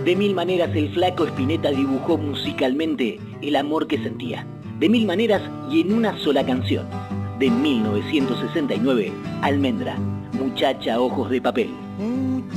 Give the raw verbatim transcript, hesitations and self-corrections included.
De mil maneras el flaco Spinetta dibujó musicalmente el amor que sentía. De mil maneras y en una sola canción. De mil novecientos sesenta y nueve, Almendra, Muchacha Ojos de Papel.